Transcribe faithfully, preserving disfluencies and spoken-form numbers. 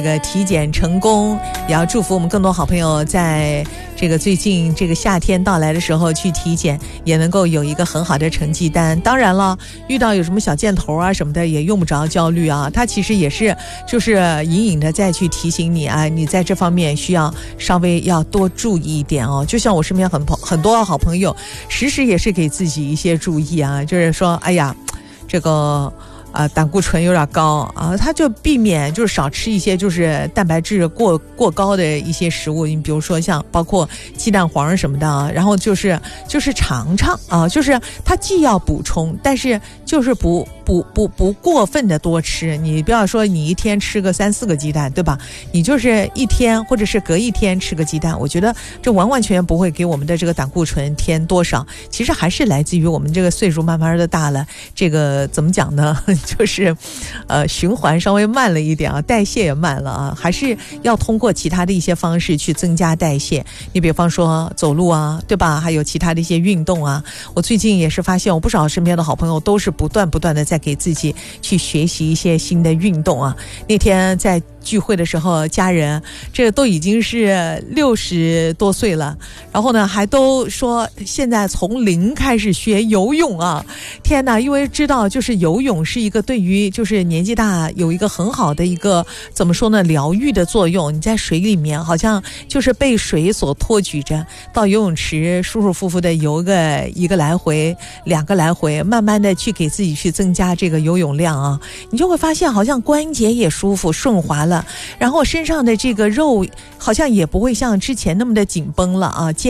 这个体检成功，也要祝福我们更多好朋友在这个最近这个夏天到来的时候去体检，也能够有一个很好的成绩单。当然了，遇到有什么小箭头啊什么的也用不着焦虑啊，它其实也是就是隐隐的再去提醒你啊，你在这方面需要稍微要多注意一点哦。就像我身边很很多好朋友时时也是给自己一些注意啊，就是说哎呀这个啊、呃，胆固醇有点高啊，他就避免就是少吃一些就是蛋白质过过高的一些食物，你比如说像包括鸡蛋黄什么的啊，然后就是就是尝尝啊，就是他既要补充，但是就是不不不不过分的多吃，你不要说你一天吃个三四个鸡蛋，对吧？你就是一天或者是隔一天吃个鸡蛋，我觉得这完完全全不会给我们的这个胆固醇添多少，其实还是来自于我们这个岁数慢慢的大了，这个怎么讲呢？就是呃循环稍微慢了一点啊，代谢也慢了啊，还是要通过其他的一些方式去增加代谢。你比方说走路啊，对吧？还有其他的一些运动啊。我最近也是发现我不少身边的好朋友都是不断不断的在给自己去学习一些新的运动啊。那天在聚会的时候，家人这个都已经是六十多岁了，然后呢还都说现在从零开始学游泳啊！天哪，因为知道就是游泳是一个对于就是年纪大有一个很好的一个怎么说呢疗愈的作用。你在水里面好像就是被水所托举着，到游泳池舒舒服服的游个一个来回两个来回，慢慢的去给自己去增加这个游泳量啊，你就会发现好像关节也舒服顺滑了，然后身上的这个肉好像也不会像之前那么的紧绷了啊。